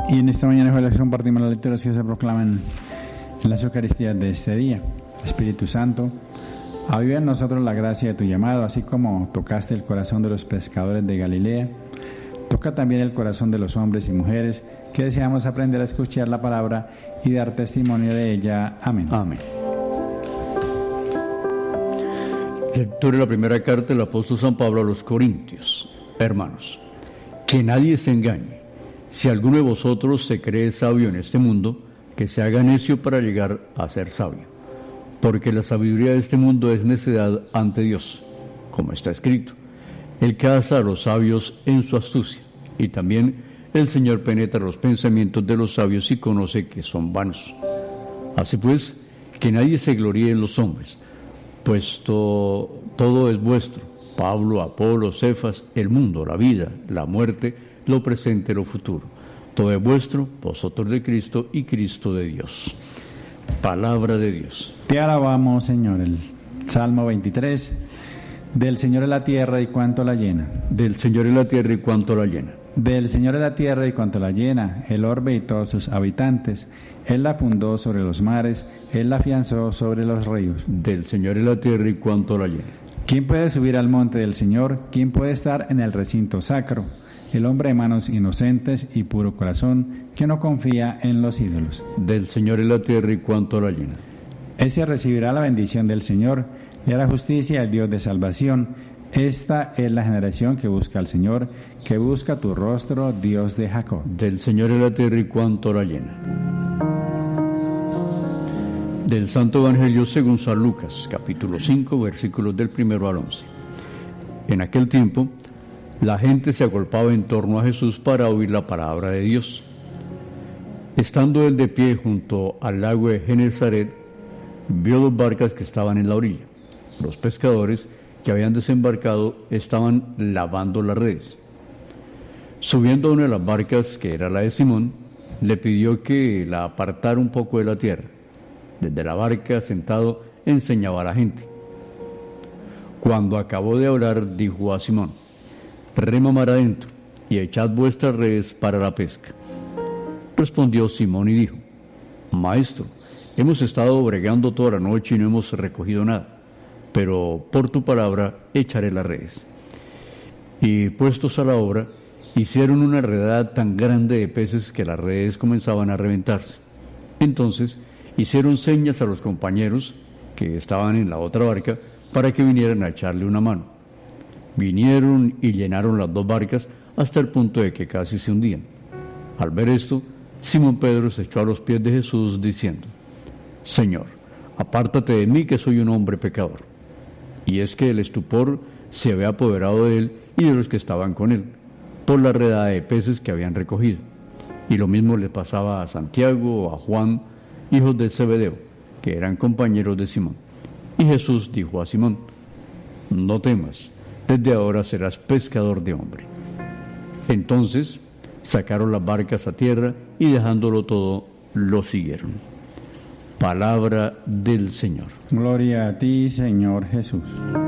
Y en esta mañana de compartimos las lecturas que se proclaman en las Eucaristías de este día. Espíritu Santo, aviva en nosotros la gracia de tu llamado, así como tocaste el corazón de los pescadores de Galilea. Toca también el corazón de los hombres y mujeres que deseamos aprender a escuchar la palabra y dar testimonio de ella. Amén. Amén. Lectura de la primera carta del apóstol San Pablo a los Corintios. Hermanos, que nadie se engañe. Si alguno de vosotros se cree sabio en este mundo, que se haga necio para llegar a ser sabio. Porque la sabiduría de este mundo es necedad ante Dios, como está escrito. Él caza a los sabios en su astucia, y también el Señor penetra los pensamientos de los sabios y conoce que son vanos. Así pues, que nadie se gloríe en los hombres, puesto todo es vuestro: Pablo, Apolo, Cefas, el mundo, la vida, la muerte, lo presente, lo futuro. Todo es vuestro, vosotros de Cristo y Cristo de Dios. Palabra de Dios. Te alabamos, Señor. El Salmo 23. Del Señor es la tierra y cuánto la llena. Del Señor es la tierra y cuánto la llena. Del Señor es la tierra y cuánto la llena, el orbe y todos sus habitantes. Él la fundó sobre los mares, Él la afianzó sobre los ríos. Del Señor es la tierra y cuánto la llena. ¿Quién puede subir al monte del Señor? ¿Quién puede estar en el recinto sacro? El hombre de manos inocentes y puro corazón, que no confía en los ídolos. Del Señor es la tierra y cuánto la llena. Ese recibirá la bendición del Señor y hará justicia al Dios de salvación. Esta es la generación que busca al Señor, que busca tu rostro, Dios de Jacob. Del Señor es la tierra y cuánto la llena. Del Santo Evangelio según San Lucas, capítulo 5, versículos del 1 al 11. En aquel tiempo, la gente se agolpaba en torno a Jesús para oír la palabra de Dios. Estando él de pie junto al lago de Genesaret, vio dos barcas que estaban en la orilla. Los pescadores que habían desembarcado estaban lavando las redes. Subiendo a una de las barcas, que era la de Simón, le pidió que la apartara un poco de la tierra. Desde la barca, sentado, enseñaba a la gente. Cuando acabó de hablar, dijo a Simón: rema mar adentro y echad vuestras redes para la pesca. Respondió Simón y dijo: Maestro, hemos estado bregando toda la noche y no hemos recogido nada, pero por tu palabra echaré las redes. Y puestos a la obra, hicieron una redada tan grande de peces que las redes comenzaban a reventarse. Entonces hicieron señas a los compañeros que estaban en la otra barca para que vinieran a echarle una mano. Vinieron y llenaron las dos barcas hasta el punto de que casi se hundían. Al ver esto, Simón Pedro se echó a los pies de Jesús diciendo: Señor, apártate de mí, que soy un hombre pecador. Y es que el estupor se había apoderado de él y de los que estaban con él, por la redada de peces que habían recogido. Y lo mismo le pasaba a Santiago, a Juan, hijos de Zebedeo, que eran compañeros de Simón. Y Jesús dijo a Simón: no temas, desde ahora serás pescador de hombres. Entonces sacaron las barcas a tierra y dejándolo todo, lo siguieron. Palabra del Señor. Gloria a ti, Señor Jesús.